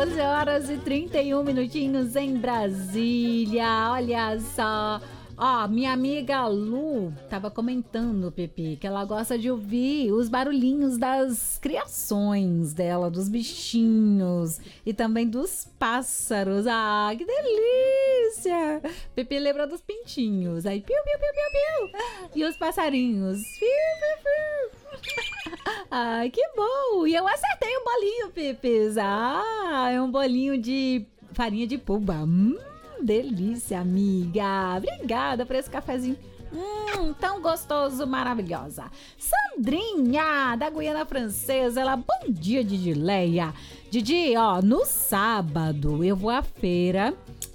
12 horas e 31 minutinhos em Brasília. Olha só. Ó, minha amiga Lu tava comentando, Pepe, que ela gosta de ouvir os barulhinhos das criações dela, dos bichinhos e também dos pássaros. Ah, que delícia! Pepe lembra dos pintinhos. Aí, piu, piu, piu, piu, piu. E os passarinhos. Piu, piu, piu. Ai, que bom! E eu acertei o bolinho, Pepes. Ah, é um bolinho de farinha de puba. Delícia, amiga. Obrigada por esse cafezinho. Tão gostoso, maravilhosa. Sandrinha, da Guiana Francesa. Ela, bom dia, Didileia. Didi, ó, no sábado eu vou à feira